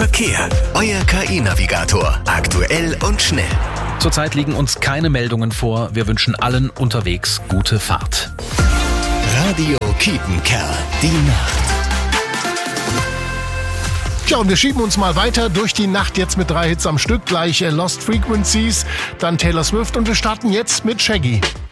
Verkehr. Euer KI-Navigator. Aktuell und schnell. Zurzeit liegen uns keine Meldungen vor. Wir wünschen allen unterwegs gute Fahrt. Radio Kiepenkerl. Die Nacht. Ja, und wir schieben uns mal weiter durch die Nacht jetzt mit 3 Hits am Stück. Gleich Lost Frequencies, dann Taylor Swift und wir starten jetzt mit Shaggy.